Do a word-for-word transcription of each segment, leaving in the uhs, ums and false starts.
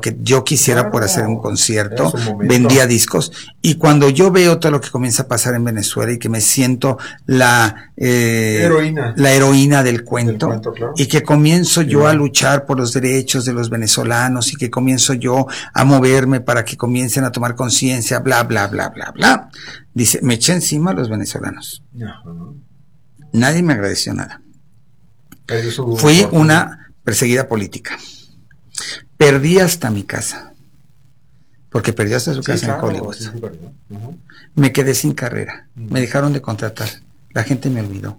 que yo quisiera claro, por hacer un concierto, un vendía discos, y cuando yo veo todo lo que comienza a pasar en Venezuela y que me siento la eh, heroína. la heroína del cuento, del cuento claro. y que comienzo yo claro. a luchar por los derechos de los venezolanos, y que comienzo yo a moverme para que comiencen a tomar conciencia, bla, bla, bla, bla, bla, dice, me eché encima a los venezolanos. Uh-huh. Nadie me agradeció nada. Fui una perseguida política. Perdí hasta mi casa, porque perdí hasta su sí, casa claro, en Hollywood. Sí, uh-huh. Me quedé sin carrera, uh-huh. me dejaron de contratar, la gente me olvidó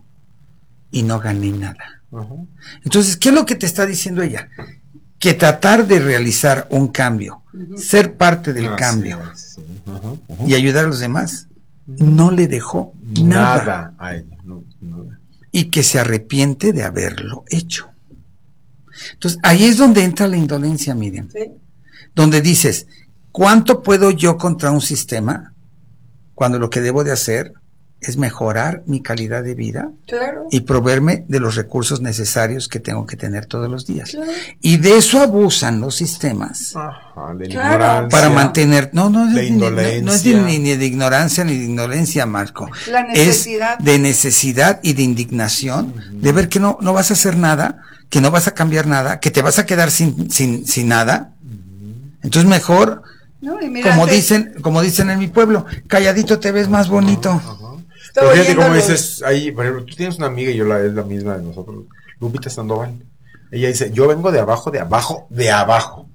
y no gané nada. Uh-huh. Entonces, ¿qué es lo que te está diciendo ella? Que tratar de realizar un cambio, uh-huh. ser parte del ah, cambio sí, sí. Uh-huh. Uh-huh. y ayudar a los demás, uh-huh. no le dejó nada, nada a ella, no, nada. Y que se arrepiente de haberlo hecho. Entonces, ahí es donde entra la indolencia, Miriam. Sí. Donde dices, ¿cuánto puedo yo contra un sistema cuando lo que debo de hacer es mejorar mi calidad de vida? Claro. Y proveerme de los recursos necesarios que tengo que tener todos los días? Claro. Y de eso abusan los sistemas. Ajá, de claro. ignorancia. Para mantener, no, no, de es, indolencia. No, no es de, ni, ni de ignorancia ni de indolencia, Marco. La necesidad. Es de necesidad y de indignación, uh-huh. de ver que no, no vas a hacer nada, que no vas a cambiar nada, que te vas a quedar sin, sin, sin nada. Uh-huh. Entonces mejor, no, y mira, como te... dicen, como dicen en mi pueblo, calladito te ves más bonito. Uh-huh. Uh-huh. Pero fíjate como dices, ahí, por ejemplo, tú tienes una amiga y yo la es la misma de nosotros, Lupita Sandoval. Ella dice, yo vengo de abajo, de abajo, de abajo.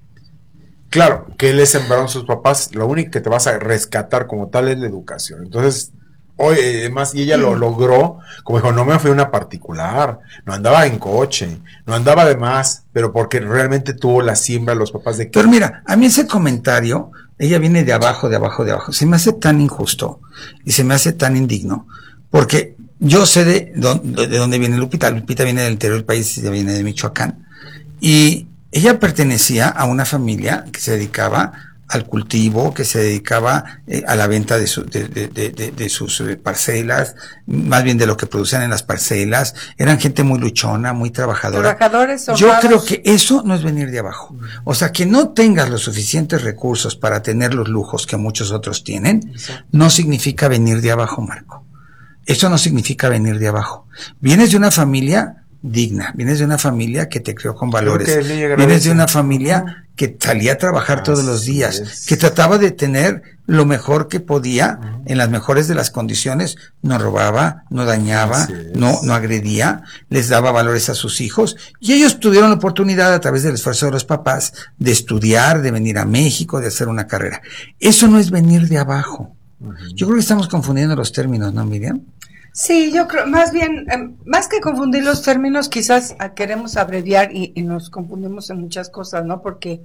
Claro, que le sembraron sus papás, lo único que te vas a rescatar como tal es la educación. Entonces, hoy, además, y ella lo logró, como dijo, no me fui a una particular, no andaba en coche, no andaba de más, pero porque realmente tuvo la siembra los papás de que... Pero mira, a mí ese comentario, ella viene de abajo, de abajo, de abajo, se me hace tan injusto y se me hace tan indigno, porque yo sé de dónde, de dónde viene Lupita. Lupita viene del interior del país, ella viene de Michoacán, y ella pertenecía a una familia que se dedicaba al cultivo, que se dedicaba eh, a la venta de, su, de, de, de, de, de sus eh, parcelas, más bien de lo que producían en las parcelas. Eran gente muy luchona, muy trabajadora. Trabajadores honrados. Yo creo que eso no es venir de abajo. O sea, que no tengas los suficientes recursos para tener los lujos que muchos otros tienen, no significa venir de abajo, Marco. Eso no significa venir de abajo. Vienes de una familia digna, vienes de una familia que te crió con valores, vienes de una familia que salía a trabajar todos los días, que trataba de tener lo mejor que podía, uh-huh. en las mejores de las condiciones, no robaba, no dañaba, no, no agredía, les daba valores a sus hijos, y ellos tuvieron la oportunidad a través del esfuerzo de los papás de estudiar, de venir a México, de hacer una carrera. Eso no es venir de abajo. Uh-huh. Yo creo que estamos confundiendo los términos, ¿no, Miriam? Sí, yo creo, más bien, eh, más que confundir los términos, quizás uh, queremos abreviar y, y nos confundimos en muchas cosas, ¿no? Porque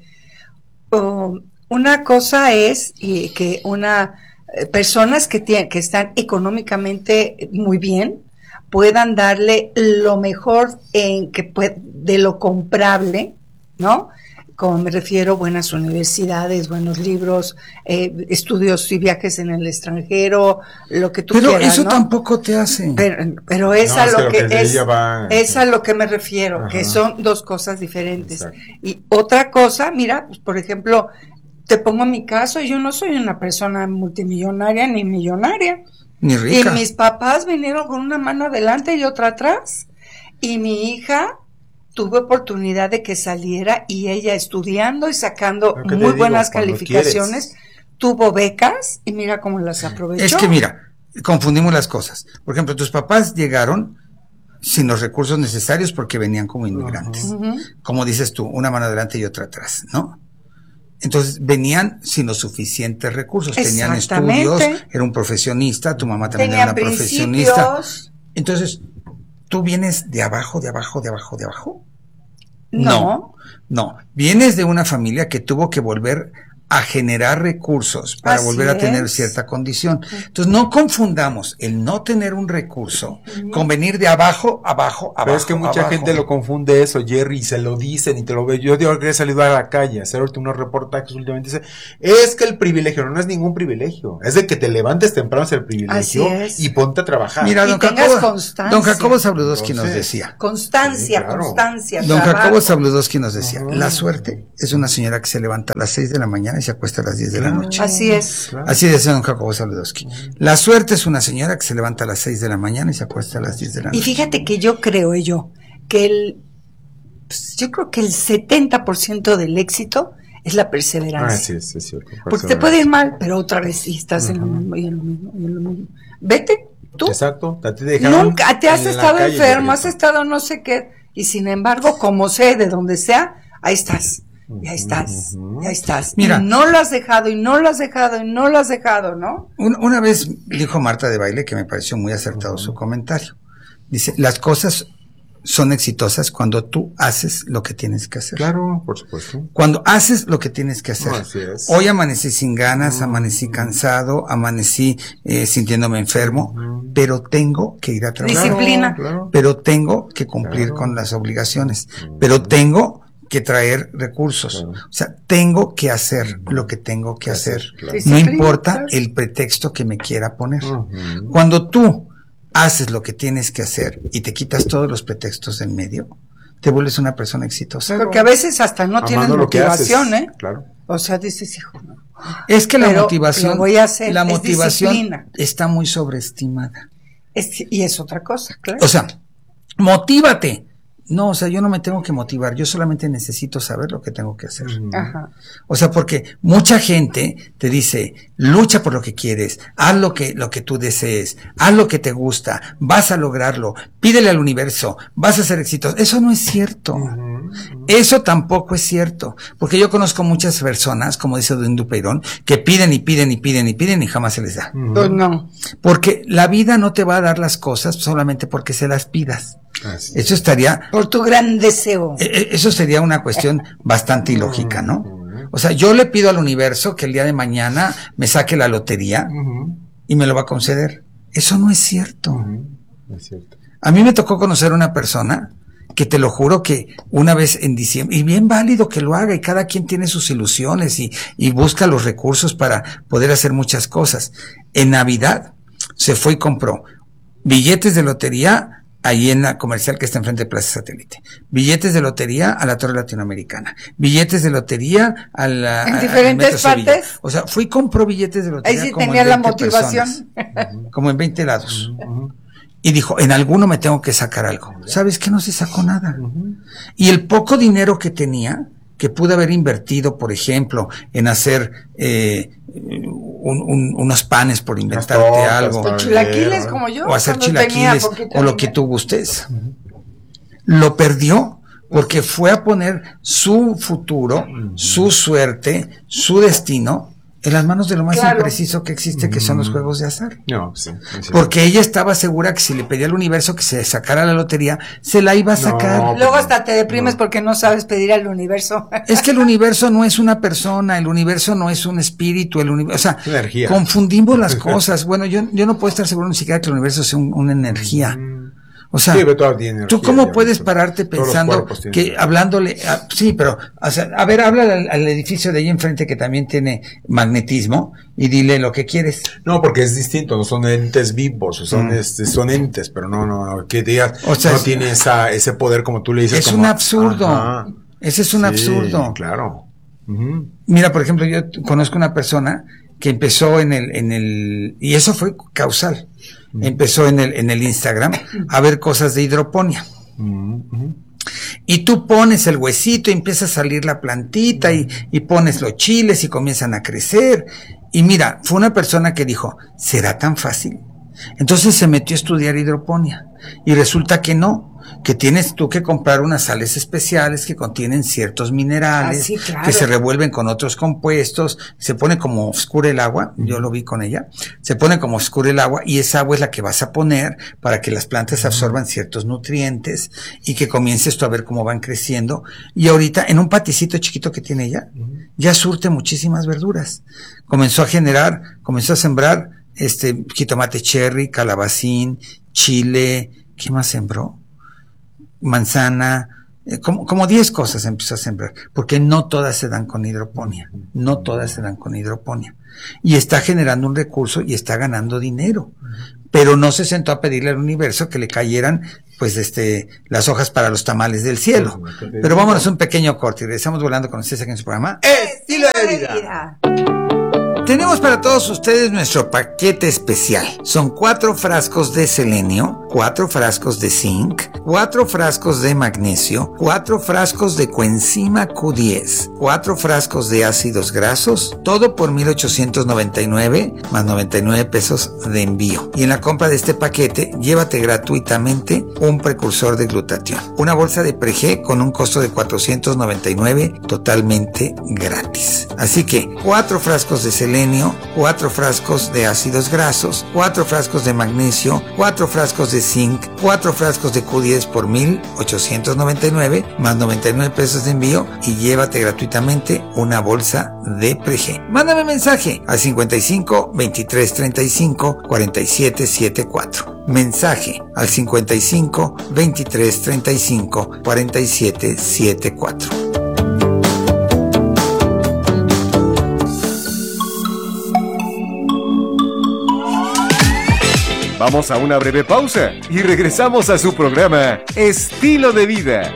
uh, una cosa es y que una eh, personas que tienen, que están económicamente muy bien puedan darle lo mejor en que puede, de lo comprable, ¿no? Como me refiero, buenas universidades, buenos libros, eh, estudios y viajes en el extranjero, lo que tú pero quieras, eso ¿no? tampoco te hace. Pero, pero es no, a lo que, que es, va, es a lo que me refiero, ajá. que son dos cosas diferentes. Exacto. Y otra cosa, mira, pues por ejemplo, te pongo mi caso, yo no soy una persona multimillonaria ni millonaria. Ni rica. Y mis papás vinieron con una mano adelante y otra atrás. Y mi hija tuve oportunidad de que saliera y ella estudiando y sacando muy digo, buenas calificaciones, quieres. Tuvo becas y mira cómo las aprovechó. Es que mira, confundimos las cosas. Por ejemplo, tus papás llegaron sin los recursos necesarios porque venían como inmigrantes. Uh-huh. Como dices tú, una mano adelante y otra atrás, ¿no? Entonces venían sin los suficientes recursos, tenían estudios, era un profesionista, tu mamá también Tenía era una principios. profesionista. Entonces, ¿tú vienes de abajo, de abajo, de abajo, de abajo? No. No, no. Vienes de una familia que tuvo que volver a generar recursos para Así volver a tener es. cierta condición. Entonces no confundamos el no tener un recurso con venir de abajo, abajo, abajo. Pero es que mucha abajo. gente lo confunde eso, Jerry, y se lo dicen y te lo ve. Yo digo que he salido a la calle a hacer unos reportajes últimamente, dice, es que el privilegio, no, no es ningún privilegio, es de que te levantes temprano es el privilegio Así es. y ponte a trabajar. Mira, Y don tengas Jacobo, constancia. don Jacobo Zabludowski nos Entonces, decía, Constancia, Sí, claro. constancia. don trabajo. Jacobo Zabludowski nos decía, Ajá. la suerte es una señora que se levanta a las seis de la mañana y se acuesta a las diez de la noche. Así es. Claro. Así decía don Jacobo Zabludowski. La suerte es una señora que se levanta a las seis de la mañana y se acuesta a las diez de la Y noche. fíjate que yo creo yo que el pues, yo creo que el setenta por ciento del éxito es la Ah, perseverancia. sí, sí, es cierto. Porque te puede ir mal, pero otra vez sí estás en lo mismo y en lo mismo y en lo mismo. Vete tú. Exacto, a ti te dejaron Nunca te has en la estado calle, enfermo, has Jerry. estado no sé qué, y sin embargo, como sé, de donde sea, ahí estás. Y ahí estás, Ujú. y ahí estás. Mira. Y no lo has dejado, y no lo has dejado, y no lo has dejado, ¿no? Un- una vez dijo Marta de Baile, que me pareció muy acertado su comentario. Dice, las cosas son exitosas cuando tú haces lo que tienes que hacer. Claro, por supuesto. Cuando haces lo que tienes que hacer. No, así es. Hoy amanecí sin ganas, amanecí cansado, amanecí eh, sintiéndome enfermo, Ujú. pero tengo que ir a trabajar. Disciplina. Claro, claro. Pero tengo que cumplir Claro. con las obligaciones. Pero tengo que traer recursos. Claro. O sea, tengo que hacer lo que tengo que hacer. Claro. No Disciplina, importa claro. el pretexto que me quiera poner. Ujú. Cuando tú haces lo que tienes que hacer y te quitas todos los pretextos del medio, te vuelves una persona exitosa. Porque a veces hasta no tienes Amando lo que motivación, haces, ¿eh? Claro. O sea, dices, hijo, no. Es que la Pero motivación, lo voy a hacer, la es motivación disciplina. está muy sobreestimada. Es- y es otra cosa, claro. O sea, motívate. No, o sea, yo no me tengo que motivar, yo solamente necesito saber lo que tengo que hacer. Ujú. Ajá. O sea, porque mucha gente te dice, lucha por lo que quieres, haz lo que, lo que tú desees, haz lo que te gusta, vas a lograrlo, pídele al universo, vas a ser exitoso. Eso no es cierto. Ujú. Eso tampoco es cierto, porque yo conozco muchas personas, como dice Don Dupeirón, que piden y piden y piden y piden y jamás se les da. Pues no. Porque la vida no te va a dar las cosas solamente porque se las pidas. Así es. Eso estaría, Por tu gran deseo. eh, eh, eso sería una cuestión bastante ilógica, ¿no? O sea, yo le pido al universo que el día de mañana me saque la lotería Ujú. y me lo va a conceder. Eso no es cierto. Ujú. Es cierto. A mí me tocó conocer una persona que te lo juro que una vez en diciembre, y bien válido que lo haga, y cada quien tiene sus ilusiones y, y busca los recursos para poder hacer muchas cosas. En Navidad se fue y compró billetes de lotería ahí en la comercial que está enfrente de Plaza Satélite, billetes de lotería a la Torre Latinoamericana, billetes de lotería a la, ¿En a- al diferentes Metro Sevilla. partes? O sea, fui y compró billetes de lotería. Ahí sí como en tenía la veinte motivación. personas, como en veinte lados. Ujú. Y dijo, en alguno me tengo que sacar algo. ¿Sabes qué? No se sacó nada. Ujú. Y el poco dinero que tenía, que pude haber invertido, por ejemplo, en hacer eh, un- un- unos panes, por inventarte tortas, algo, para- Con chilaquiles como yo. o hacer cuando tenía chilaquiles, poquito o lo que dinero. tú gustes, lo perdió porque fue a poner su futuro, su suerte, su destino en las manos de lo más Claro. impreciso que existe, que son los juegos de azar. No, sí. es cierto. Porque ella estaba segura que si le pedía al universo que se sacara la lotería, se la iba a sacar. No. Luego hasta te deprimes No. porque no sabes pedir al universo. Es que el universo no es una persona, el universo no es un espíritu, el universo, o sea, Energía. confundimos las cosas. Bueno, yo, yo no puedo estar seguro ni siquiera que el universo sea un- una energía. Mm. O sea, Sí, pero todo tiene ¿tú energía, cómo ya puedes ves. pararte Todos los pensando cuerpos tienen que energía. hablándole, a- sí, pero, o sea, a ver, habla al, al edificio de ahí enfrente que también tiene magnetismo y dile lo que quieres. No, porque es distinto, no son entes vivos, son, Mm. este, son entes, pero no, no, no, que digas, O sea, no es- tiene esa, ese poder como tú le dices. Es como- un absurdo. Ajá. Ese es un Sí, absurdo. Claro. Ujú. Mira, por ejemplo, yo t- conozco una persona que empezó en el, en el, y eso fue causal. Empezó en el, en el Instagram a ver cosas de hidroponía. Ujú, ujú. Y tú pones el huesito y empieza a salir la plantita y, y pones los chiles y comienzan a crecer. Y mira, fue una persona que dijo, ¿será tan fácil? Entonces se metió a estudiar hidroponía y resulta que no, que tienes tú que comprar unas sales especiales que contienen ciertos minerales, ah, sí, claro. que se revuelven con otros compuestos, se pone como oscura el agua, yo lo vi con ella, se pone como oscura el agua y esa agua es la que vas a poner para que las plantas absorban ciertos nutrientes y que comiences tú a ver cómo van creciendo. Y ahorita en un paticito chiquito que tiene ella, ya surte muchísimas verduras. Comenzó a generar, comenzó a sembrar este jitomate cherry, calabacín, chile, ¿qué más sembró? Manzana, eh, como, como diez cosas empezó a sembrar, porque no todas se dan con hidroponía, no todas se dan con hidroponía. Y está generando un recurso y está ganando dinero. Pero no se sentó a pedirle al universo que le cayeran, pues, este, las hojas para los tamales del cielo. Pero vámonos a un pequeño corte y regresamos volando con ustedes aquí en su programa Estilo de Vida. Tenemos para todos ustedes nuestro paquete especial. Son cuatro frascos de selenio, cuatro frascos de zinc, cuatro frascos de magnesio, cuatro frascos de coenzima Q diez, cuatro frascos de ácidos grasos, todo por mil ochocientos noventa y nueve más noventa y nueve pesos de envío. Y en la compra de este paquete, llévate gratuitamente un precursor de glutatión. Una bolsa de Pregé con un costo de cuatrocientos noventa y nueve totalmente gratis. Así que, cuatro frascos de selenio, cuatro frascos de ácidos grasos, cuatro frascos de magnesio, cuatro frascos de zinc, cuatro frascos de Q diez por mil ochocientos noventa y nueve más noventa y nueve pesos de envío y llévate gratuitamente una bolsa de Pregé. Mándame mensaje al cincuenta y cinco, veintitrés, treinta y cinco, cuarenta y siete setenta y cuatro. Mensaje al cincuenta y cinco, veintitrés, treinta y cinco, cuarenta y siete setenta y cuatro. Vamos a una breve pausa y regresamos a su programa Estilo de Vida.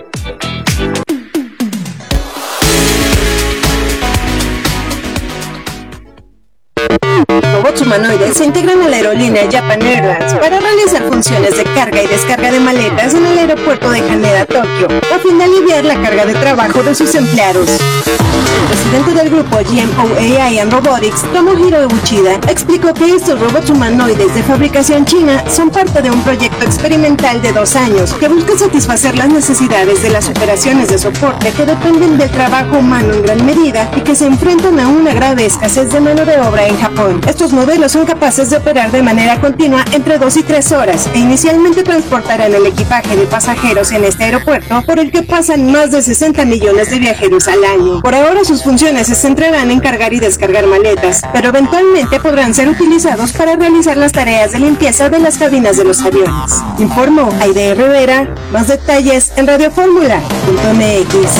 Robots humanoides se integran a la aerolínea Japan Airlines para realizar funciones de carga y descarga de maletas en el aeropuerto de Haneda, Tokio, a fin de aliviar la carga de trabajo de sus empleados. El presidente del grupo G M O A I and Robotics, Tomohiro Uchida, explicó que estos robots humanoides de fabricación china son parte de un proyecto experimental de dos años que busca satisfacer las necesidades de las operaciones de soporte que dependen del trabajo humano en gran medida y que se enfrentan a una grave escasez de mano de obra en Japón. Estos modelos son capaces de operar de manera continua entre dos y tres horas e inicialmente transportarán el equipaje de pasajeros en este aeropuerto por el que pasan más de sesenta millones de viajeros al año. Por ahora sus funciones se centrarán en cargar y descargar maletas, pero eventualmente podrán ser utilizados para realizar las tareas de limpieza de las cabinas de los aviones. Informó Aide Rivera. Más detalles en radioformula punto m x.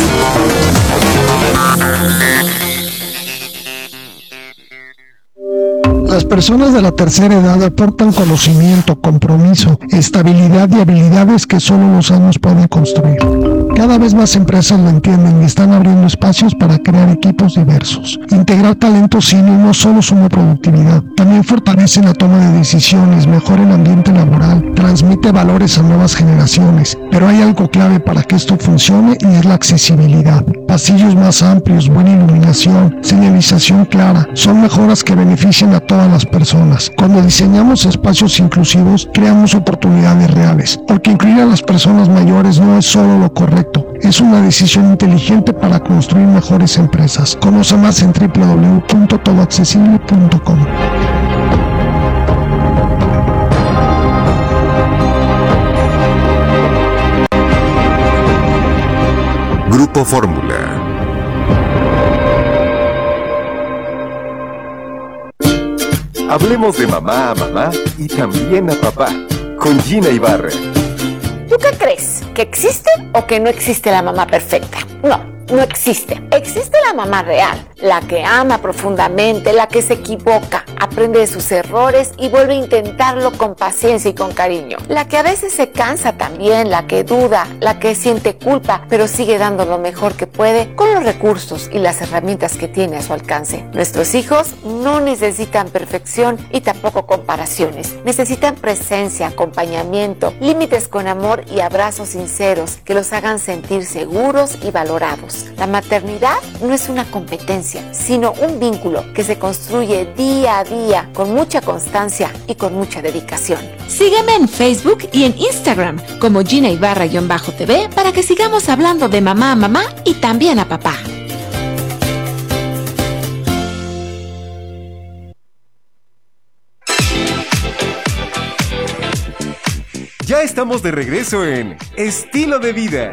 Las personas de la tercera edad aportan conocimiento, compromiso, estabilidad y habilidades que solo los años pueden construir. Cada vez más empresas lo entienden y están abriendo espacios para crear equipos diversos. Integrar talento senior no solo suma productividad, también fortalece la toma de decisiones, mejora el ambiente laboral, transmite valores a nuevas generaciones. Pero hay algo clave para que esto funcione y es la accesibilidad. Pasillos más amplios, buena iluminación, señalización clara, son mejoras que benefician a todas las personas. Cuando diseñamos espacios inclusivos, creamos oportunidades reales, porque incluir a las personas mayores no es solo lo correcto, es una decisión inteligente para construir mejores empresas. Conoce más en doble u doble u doble u punto todo accesible punto com. Grupo Fórmula. Hablemos de mamá a mamá y también a papá, con Gina Ibarra. ¿Tú qué crees? ¿Que existe o que no existe la mamá perfecta? No, no existe. Existe la mamá real, la que ama profundamente, la que se equivoca, aprende de sus errores y vuelve a intentarlo con paciencia y con cariño. La que a veces se cansa también, la que duda, la que siente culpa, pero sigue dando lo mejor que puede con los recursos y las herramientas que tiene a su alcance. Nuestros hijos no necesitan perfección y tampoco comparaciones. Necesitan presencia, acompañamiento, límites con amor y abrazos sinceros que los hagan sentir seguros y valorados. hijos. La maternidad no es una competencia, sino un vínculo que se construye día a día con mucha constancia y con mucha dedicación. Sígueme en Facebook y en Instagram como Gina Ibarra-T V para que sigamos hablando de mamá a mamá y también a papá. Ya estamos de regreso en Estilo de Vida.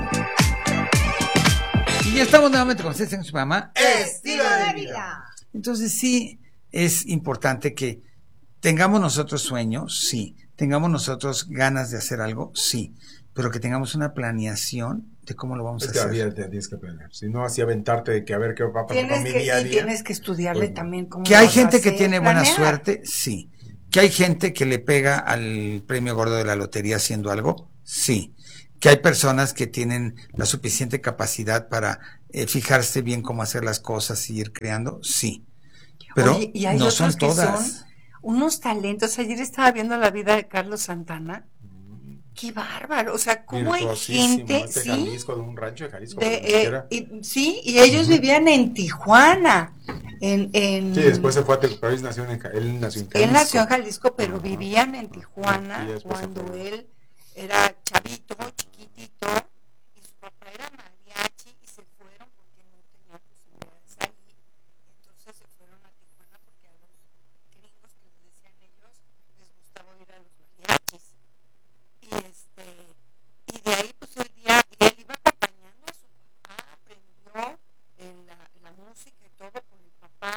Y ya estamos nuevamente con ustedes en su programa Estilo de Vida. Entonces sí es importante que tengamos nosotros sueños, sí, tengamos nosotros ganas de hacer algo, sí, pero que tengamos una planeación de cómo lo vamos es a que hacer. Día, tienes que planear, si no así aventarte de que a ver qué va a pasar Tienes con mi que, día a y día. tienes que estudiarle Pues, también cómo Que hay vas a gente que hacer, tiene buena planear. suerte, sí. Que hay gente que le pega al premio gordo de la lotería haciendo algo, sí. Que hay personas que tienen la suficiente capacidad para eh, fijarse bien cómo hacer las cosas y ir creando, sí. Pero Oye, y hay no otros son que todas. son unos talentos. Ayer estaba viendo la vida de Carlos Santana. Qué bárbaro. O sea, cómo hay virtuosísimo, gente, este sí, Jalisco, de un rancho de Jalisco. de, ni eh, siquiera- y, sí, y ellos vivían en Tijuana. En, en, Sí, después se fue a Te- pero él nació en, él nació en Jalisco. Él nació en Jalisco, pero Ajá. vivían en Ajá. Tijuana Y después se cuando fue. él era chavito, chiquitito, y su papá era mariachi y se fueron porque no tenían posibilidades ahí. Entonces se fueron a Tijuana porque a los gringos que les decían ellos les gustaba ir a los mariachis. Y este y de ahí pues el día y él iba acompañando a su papá, aprendió en la, la música y todo con el papá.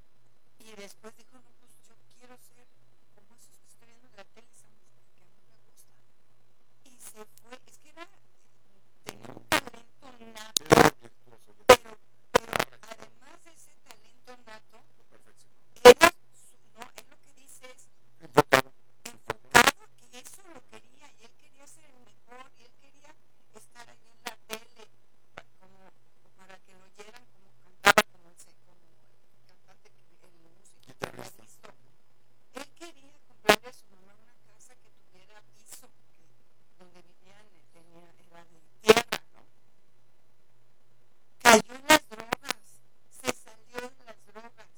Y después dijo, no, pues yo quiero ser como esos que estoy viendo en la tele, esa música que a mí me gusta. Y se fue, es que era, tenía un talento nato, pero, pero además de ese talento nato, era, su, no, él lo que dice es, enfocado que eso lo quería, y él quería ser el mejor, y él quería estar ahí en la tele, como, para que lo oyeran como cantaba, como el como cantante que el músico que había visto. Él quería comprarle a su mamá una casa que tuviera piso, porque donde vivían tenía, era de tierra, ¿no? Cayó en las drogas, se salió de las drogas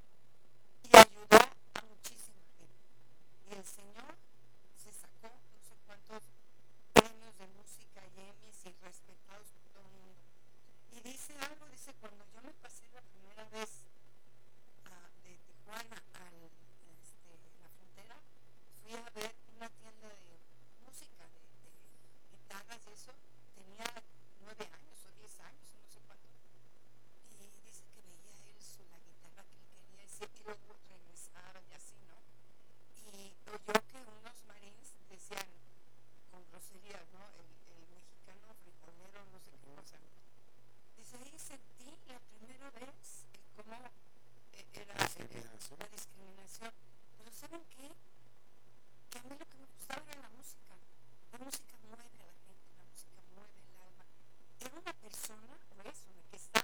y ayudó a muchísima gente. Y el señor se sacó no sé cuántos premios de música y Emmys y respetados por todo el mundo. Y dice algo, dice, cuando yo me pasé la primera vez a, de Tijuana a este, la frontera, fui a ver una tienda de música, de, de guitarras y eso, tenía nueve años o diez años, no sé cuánto. Y dice que veía él su, la guitarra que él quería y luego regresaba y así, ¿no? Y oyó que unos marines decían con groserías, ¿no? El, el mexicano frijolero, no sé qué cosa. Dice, ahí sentí la primera vez el cómo eh, era eh, la discriminación. Pero ¿saben qué? Que a mí lo que me gustaba era la música. La música mueve a la gente, la música mueve el alma. Era una persona, o es una que está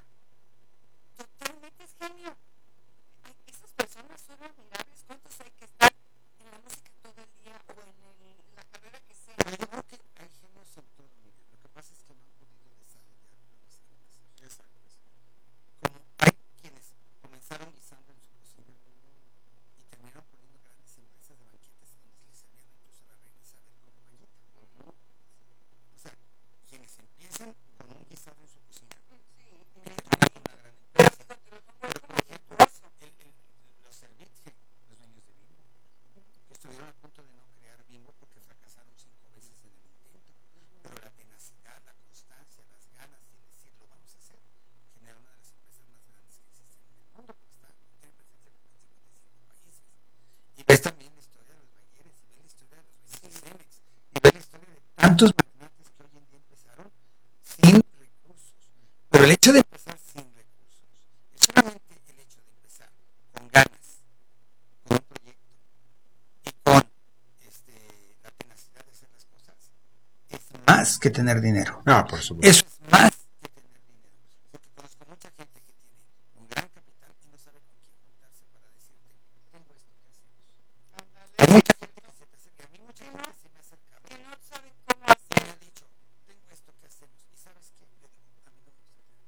totalmente, es genio. Hay, esas personas son admirables. ¿Cuántos hay que estar en la música todo el día o en el, la carrera que sea? Pero yo creo que hay genios en todo, Miguel. Lo que pasa es que no han podido desarrollar la música. Exacto. Como hay quienes comenzaron guisando en su cocina y terminaron poniendo grandes empresas de banquetes donde les servían incluso a la reina Isabel como galleta. O sea, quienes empiezan con un guisado en su cocina y terminan con una gran empresa. Pero por ejemplo, el, el, los Servitje, los dueños de Bimbo, que estuvieron a punto de no crear Bimbo porque fracasaron cinco veces en el intento. Pero la tenacidad, la constancia, las ganas de decir lo vamos a hacer, genera una de las empresas más grandes que existen en el mundo, porque está, tiene presencia en cincuenta y cinco países. Y ves también la historia de los Bayeres, y ves la historia de los Cemex, y ves la historia de tantos magnates que hoy en día empezaron sin recursos. Pero el hecho de empezar sin recursos, es solamente el hecho de empezar con ganas, con un proyecto y con este, la tenacidad de hacer las cosas, es más que tener dinero. Ah, por supuesto. Eso es más que tener dinero. Porque conozco mucha gente que tiene un gran capital y no sabe con quién juntarse para decirte, tengo esto que hacemos. Hay mucha gente que se te acerca, a mí mucha gente se me ha acercado. Que no saben cómo Y hacer. me ha dicho, tengo esto que hacemos. ¿Y sabes qué? Le digo, a mí no me gusta tener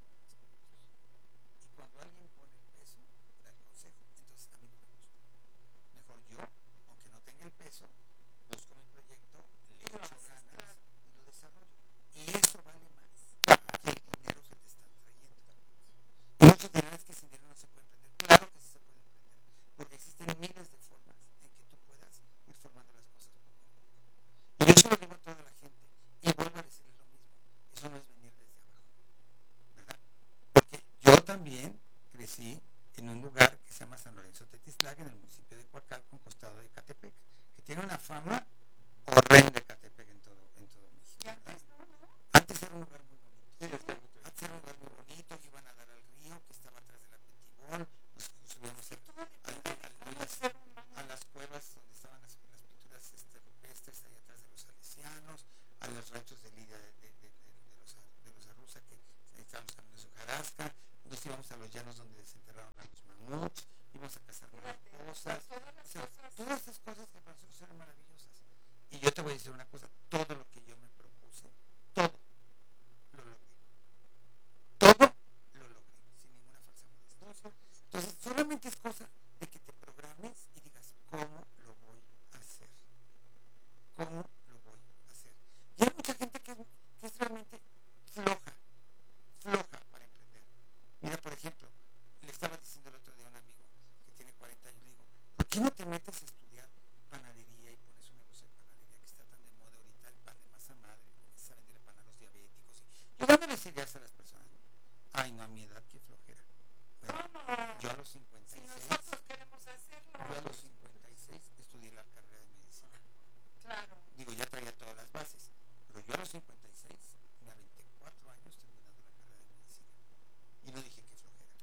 crecí en un lugar que se llama San Lorenzo Tequistlac, en el municipio de Coacalco, costado de Ecatepec, que tiene una fama horrenda Ecatepec en todo, en todo México. Antes era un lugar muy bonito. Antes era un lugar muy bonito, que iban a dar al río, que estaba atrás de la Petibol, nos subíamos a, a, a, a, las, a las cuevas donde estaban las, las pinturas este, rupestres, ahí atrás de los salesianos, a los ranchos de Lidia de, de, de, de, de los, de los Arruza, que estaban los caminos de Hojarasca, nos íbamos a los llanos donde desenterraron a los mamuts, íbamos a cazar mariposas, o sea, todas esas cosas que para nosotros eran maravillosas. Y yo te voy a decir una cosa, todo lo que yo me propuse, todo lo logré. Todo lo logré, sin ninguna falsa modestia. Entonces, solamente es cosa de que te programes y digas, ¿cómo lo voy a hacer? ¿Cómo lo voy a hacer? Y hay mucha gente que es, que es realmente floja, floja para emprender. Mira, por ejemplo, le estaba diciendo el otro día a un amigo que tiene cuarenta años, le digo, ¿por qué no te metes a estudiar panadería y pones un negocio de panadería que está tan de moda ahorita, el pan de masa madre, comienzas a vender pan a los diabéticos y yo dándoles ideas a las personas? Ay, no, a mi edad, qué flojera. Bueno, yo a los cincuenta y seis, si nosotros queremos hacerlo, yo a los cincuenta y seis estudié la carrera de medicina. Claro. Digo, ya traía todas las bases, pero yo a los cincuenta y seis me aventé cuatro años terminando la carrera de medicina. Y no dije que flojera.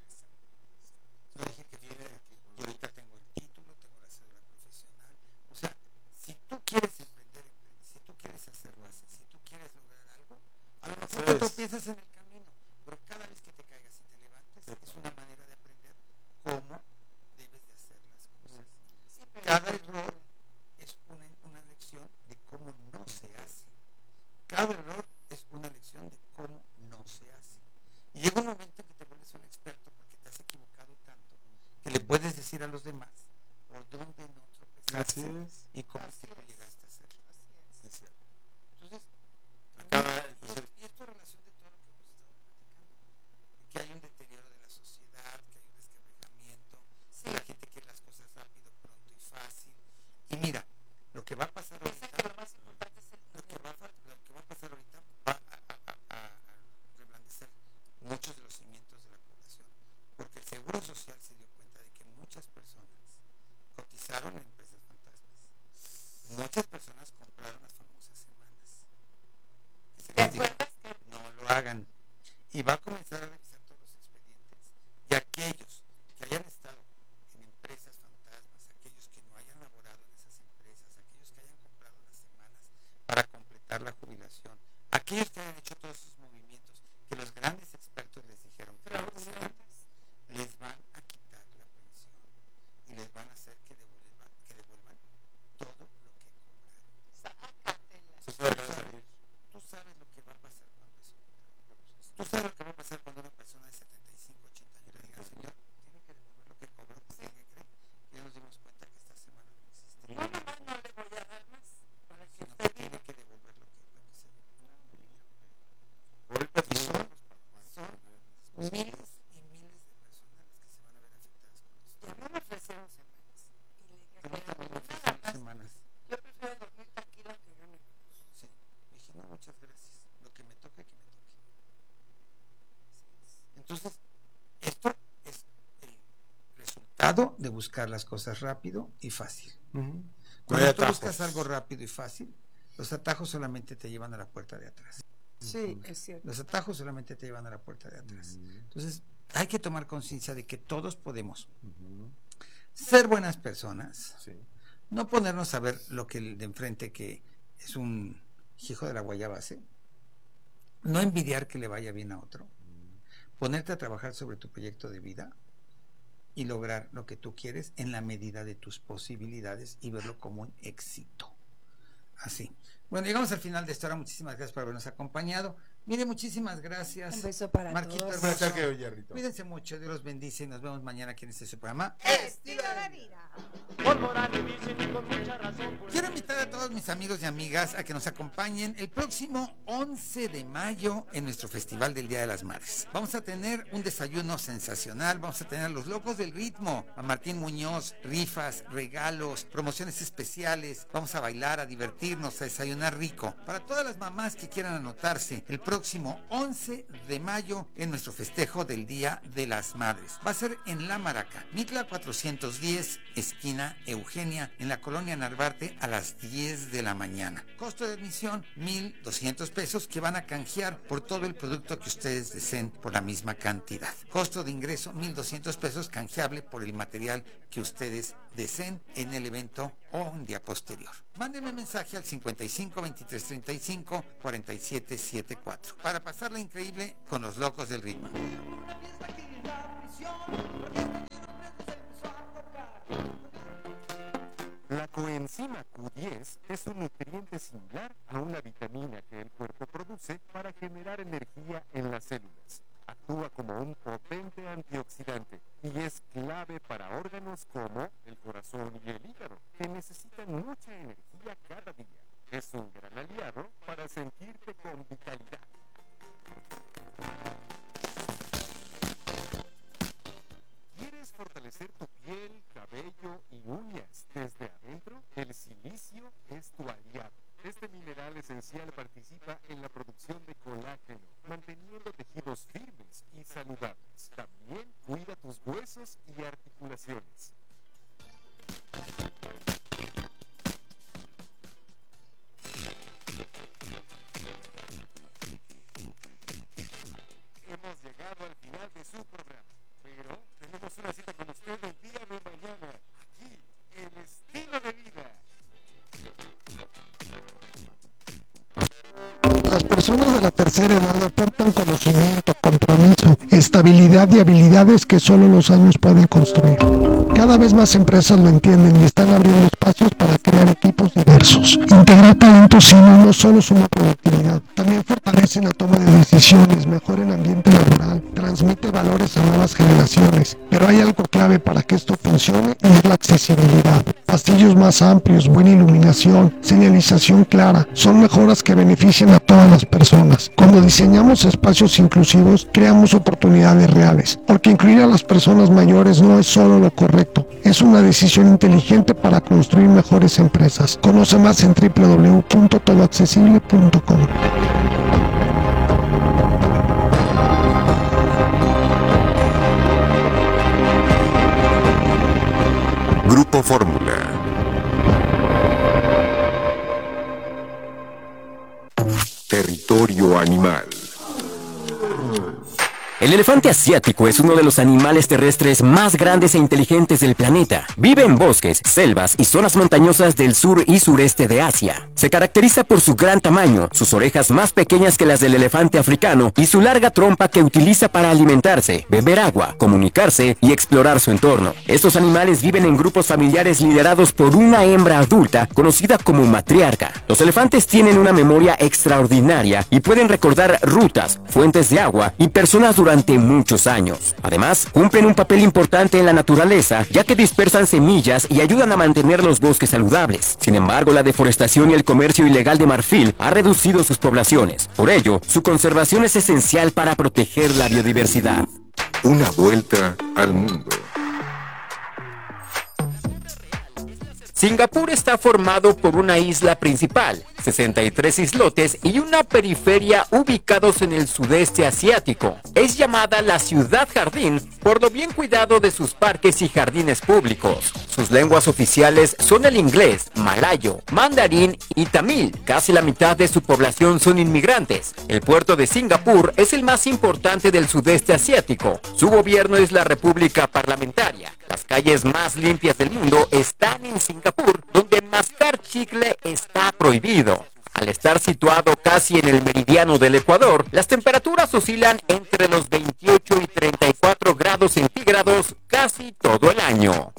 No dije que flojera. Y ahorita tengo el título, tengo la cédula profesional. O sea, si tú quieres emprender, emprende. Si tú quieres hacerlo, haces. Si tú quieres lograr algo, a lo mejor te tropiezas en el camino. Pero cada vez que te caigas y te levantes, es una manera de aprender cómo debes de hacer las cosas. Cada error es una, una lección de cómo no se hace. Cada error es una lección de cómo no se hace. Y llega un momento en que te vuelves un experto porque te has equivocado tanto que le puedes decir a los demás por dónde no tropezaste y cómo es que tú llegaste a hacerlo. Es cierto. Entonces, acaba, y esto en relación de todo lo que hemos estado platicando, que hay un deterioro de la sociedad, que hay un desquebrajamiento, sí. La gente quiere las cosas rápido, pronto y fácil. Y mira, lo que va a pasar ahorita, que lo más importante es el lo que va a, lo que va a pasar ahorita va a, a, a, a reblandecer muchos de los cimientos de la población, porque el Seguro Social se dio cuenta de que muchas personas cotizaron en empresas fantasmas, muchas personas compraron las famosas semanas. Y se les dijo, no lo hagan. Y va a comenzar a revisar todos los expedientes. Y aquellos que hayan estado en empresas fantasmas, aquellos que no hayan laborado en esas empresas, aquellos que hayan comprado las semanas para completar la jubilación, aquellos que hayan hecho todos esos movimientos que los grandes expertos les dijeron que les van a quitar la pensión y les van a hacer que devuelvan, que devuelvan todo lo que cobraron. Tú sabes lo que va a pasar cuando eso. Tú sabes lo que va a pasar cuando una persona de setenta y cinco, ochenta años le diga, señor, tiene que devolver lo que cobró, porque ¿qué cree? Ya nos dimos cuenta que esta semana no existe. No, no, no, no le voy a dar más. Para que sino que tiene que devolver lo que, lo que se devolvió. Y son, son miles y miles de personas las que se van a ver afectadas con esto. Ya no me ofrecieron semanas. Y le dije, no, no me ofrecieron semanas. Yo prefiero dormir tranquila que yo me sí. Le dije, no, muchas gracias. Lo que me toque, que me toque. Entonces, esto es el resultado de buscar las cosas rápido y fácil. Uh-huh. Cuando tú buscas algo rápido y fácil, los atajos solamente te llevan a la puerta de atrás. Sí, es cierto. Los atajos solamente te llevan a la puerta de atrás. Uh-huh. Entonces, hay que tomar conciencia de que todos podemos uh-huh. ser buenas personas, sí. No ponernos a ver lo que el de enfrente que es un hijo de la guayaba hace, no envidiar que le vaya bien a otro, ponerte a trabajar sobre tu proyecto de vida y lograr lo que tú quieres en la medida de tus posibilidades y verlo como un éxito. Así. Bueno, llegamos al final de esta hora. Muchísimas gracias por habernos acompañado. Mire, muchísimas gracias. Un beso para Marquito, todos. Hermoso. Cuídense mucho. Dios los bendice y nos vemos mañana aquí en este su programa Estilo de Vida. Quiero invitar a todos mis amigos y amigas a que nos acompañen el próximo once de mayo en nuestro Festival del Día de las Madres. Vamos a tener un desayuno sensacional, vamos a tener a los locos del ritmo, a Martín Muñoz, rifas, regalos, promociones especiales, vamos a bailar, a divertirnos, a desayunar rico. Para todas las mamás que quieran anotarse, el próximo once de mayo en nuestro festejo del Día de las Madres. Va a ser en La Maraca, Mitla cuatrocientos diez, esquina Eugenia, en la colonia Narvarte, a las diez de la mañana. Costo de admisión, mil doscientos pesos, que van a canjear por todo el producto que ustedes deseen por la misma cantidad. Costo de ingreso, mil doscientos pesos, canjeable por el material que ustedes deseen en el evento o un día posterior. Mándenme mensaje al cincuenta y cinco, veintitrés, treinta y cinco, cuarenta y siete setenta y cuatro para pasarla increíble con los locos del ritmo. La coenzima Q diez es un nutriente similar a una vitamina que el cuerpo produce para generar energía en las células. Actúa como un potente antioxidante y es clave para órganos como el corazón y el hígado, que necesitan mucha energía cada día. Es un gran aliado para sentirte con vitalidad. ¿Quieres fortalecer tu piel, cabello y uñas desde adentro? El silicio es tu aliado. Este mineral esencial participa en la producción de colágeno, manteniendo tejidos firmes y saludables. También cuida tus huesos y articulaciones. Hemos llegado al final de su programa, pero tenemos una cita con usted el día de mañana, aquí, en Estilo de Vida. Las personas de la tercera edad aportan conocimiento, compromiso, estabilidad y habilidades que solo los años pueden construir. Cada vez más empresas lo entienden y están abriendo espacios para crear equipos diversos. Integrar talentos sino no solo suma productividad, también fortalece la toma de decisiones, mejora el ambiente laboral, transmite valores a nuevas generaciones. Pero hay algo clave para que esto funcione y es la accesibilidad. Pasillos más amplios, buena iluminación, señalización clara, son mejoras que benefician a todas las personas. Cuando diseñamos espacios inclusivos, creamos oportunidades reales, porque incluir a las personas mayores no es solo lo correcto, es una decisión inteligente para construir mejores empresas. Conoce más en doble u doble u doble u punto todo accesible punto com. Grupo Fórmula. Territorio animal. El elefante asiático es uno de los animales terrestres más grandes e inteligentes del planeta. Vive en bosques, selvas y zonas montañosas del sur y sureste de Asia. Se caracteriza por su gran tamaño, sus orejas más pequeñas que las del elefante africano y su larga trompa que utiliza para alimentarse, beber agua, comunicarse y explorar su entorno. Estos animales viven en grupos familiares liderados por una hembra adulta conocida como matriarca. Los elefantes tienen una memoria extraordinaria y pueden recordar rutas, fuentes de agua y personas durante durante muchos años. Además, cumplen un papel importante en la naturaleza, ya que dispersan semillas y ayudan a mantener los bosques saludables. Sin embargo, la deforestación y el comercio ilegal de marfil ha reducido sus poblaciones. Por ello, su conservación es esencial para proteger la biodiversidad. Una vuelta al mundo. Singapur está formado por una isla principal, sesenta y tres islotes y una periferia ubicados en el sudeste asiático. Es llamada la ciudad jardín por lo bien cuidado de sus parques y jardines públicos. Sus lenguas oficiales son el inglés, malayo, mandarín y tamil. Casi la mitad de su población son inmigrantes. El puerto de Singapur es el más importante del sudeste asiático. Su gobierno es la República Parlamentaria. Las calles más limpias del mundo están en Singapur, donde mascar chicle está prohibido. Al estar situado casi en el meridiano del Ecuador, las temperaturas oscilan entre los veintiocho y treinta y cuatro grados centígrados casi todo el año.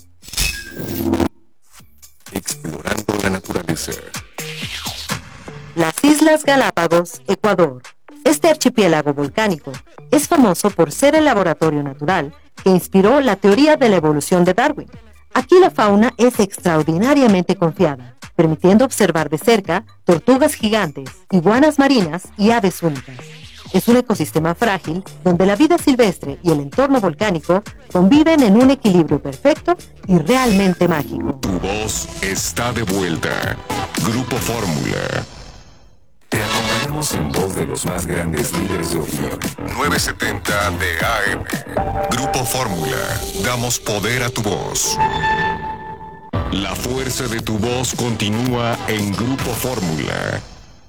Explorando la naturaleza. Las Islas Galápagos, Ecuador. Este archipiélago volcánico es famoso por ser el laboratorio natural que inspiró la teoría de la evolución de Darwin. Aquí la fauna es extraordinariamente confiada, permitiendo observar de cerca tortugas gigantes, iguanas marinas y aves únicas. Es un ecosistema frágil donde la vida silvestre y el entorno volcánico conviven en un equilibrio perfecto y realmente mágico. Tu voz está de vuelta. Grupo Fórmula. Te acompañamos en voz de los más grandes líderes de opinión. novecientos setenta de A M. Grupo Fórmula. Damos poder a tu voz. La fuerza de tu voz continúa en Grupo Fórmula.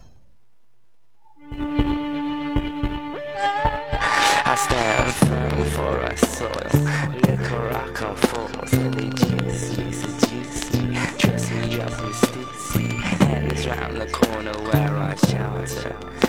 I stand firm for a source. Liquor rock of force. Really juicy, juicy. Dress me up with stitsy. And it's round the corner where I shelter.